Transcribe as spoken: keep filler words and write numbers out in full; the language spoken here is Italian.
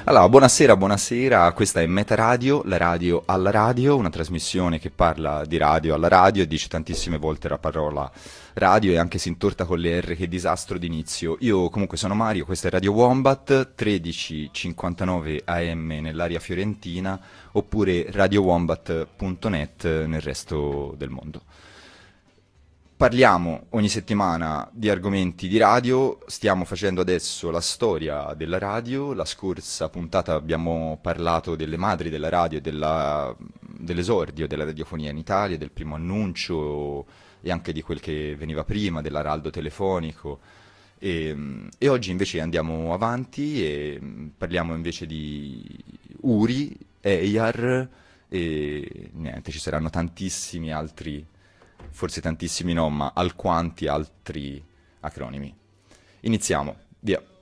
Allora, buonasera, buonasera, questa è Meta Radio, la radio alla radio, una trasmissione che parla di radio alla radio e dice tantissime volte la parola radio e anche si intorta con le R, che disastro d'inizio. Io comunque sono Mario, questa è Radio Wombat, tredici e cinquantanove A M nell'area fiorentina, oppure radio wombat punto net nel resto del mondo. Parliamo ogni settimana di argomenti di radio, stiamo facendo adesso la storia della radio, la scorsa puntata abbiamo parlato delle madri della radio, della- dell'esordio della radiofonia in Italia, del primo annuncio e anche di quel che veniva prima, dell'araldo telefonico. E, e oggi invece andiamo avanti e mm, parliamo invece di Uri, Eyar e niente, ci saranno tantissimi altri, forse tantissimi no, ma alquanti altri acronimi. Iniziamo, via.